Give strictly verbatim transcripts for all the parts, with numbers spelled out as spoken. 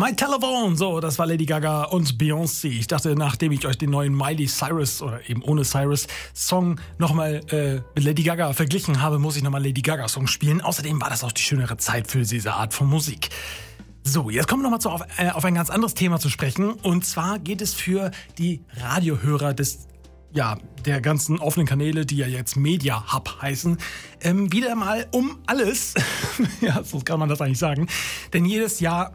My Telephone, so, das war Lady Gaga und Beyoncé. Ich dachte, nachdem ich euch den neuen Miley Cyrus oder eben ohne Cyrus Song nochmal äh, mit Lady Gaga verglichen habe, muss ich nochmal Lady Gaga Song spielen. Außerdem war das auch die schönere Zeit für diese Art von Musik. So, jetzt kommen wir nochmal auf, äh, auf ein ganz anderes Thema zu sprechen. Und zwar geht es für die Radiohörer des ja, der ganzen offenen Kanäle, die ja jetzt Media Hub heißen, ähm, wieder mal um alles. Ja, so kann man das eigentlich sagen. Denn jedes Jahr...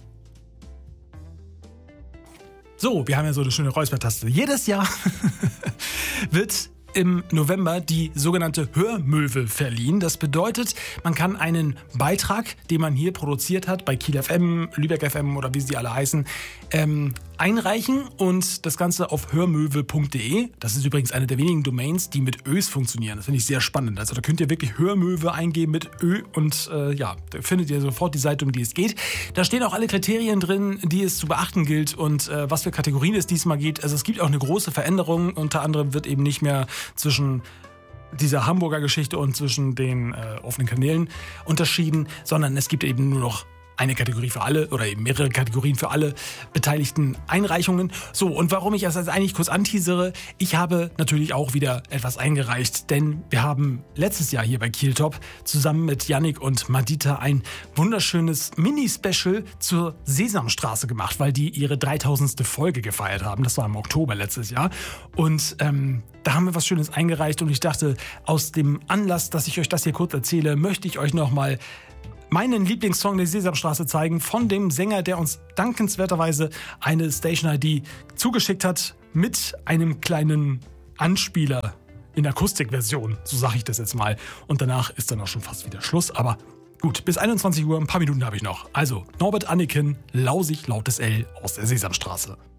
So, wir haben ja so eine schöne Räuspertaste. Jedes Jahr wird im November die sogenannte Hörmöwe verliehen. Das bedeutet, man kann einen Beitrag, den man hier produziert hat, bei Kiel F M, Lübeck F M oder wie sie alle heißen, ähm, einreichen und das Ganze auf hörmöwe punkt de. Das ist übrigens eine der wenigen Domains, die mit Ös funktionieren. Das finde ich sehr spannend. Also da könnt ihr wirklich Hörmöwe eingeben mit Ö und äh, ja, da findet ihr sofort die Seite, um die es geht. Da stehen auch alle Kriterien drin, die es zu beachten gilt und äh, was für Kategorien es diesmal geht. Also es gibt auch eine große Veränderung. Unter anderem wird eben nicht mehr zwischen dieser Hamburger Geschichte und zwischen den äh, offenen Kanälen unterschieden, sondern es gibt eben nur noch eine Kategorie für alle oder eben mehrere Kategorien für alle beteiligten Einreichungen. So, und warum ich das jetzt eigentlich kurz anteasere, ich habe natürlich auch wieder etwas eingereicht, denn wir haben letztes Jahr hier bei Kiel Top zusammen mit Yannick und Madita ein wunderschönes Mini-Special zur Sesamstraße gemacht, weil die ihre dreitausendste Folge gefeiert haben. Das war im Oktober letztes Jahr. Und ähm, da haben wir was Schönes eingereicht und ich dachte, aus dem Anlass, dass ich euch das hier kurz erzähle, möchte ich euch nochmal meinen Lieblingssong der Sesamstraße zeigen von dem Sänger, der uns dankenswerterweise eine Station-I D zugeschickt hat mit einem kleinen Anspieler in Akustikversion, so sage ich das jetzt mal. Und danach ist dann auch schon fast wieder Schluss, aber gut, bis einundzwanzig Uhr, ein paar Minuten habe ich noch. Also, Norbert Anneken, Lausig, lautes L aus der Sesamstraße.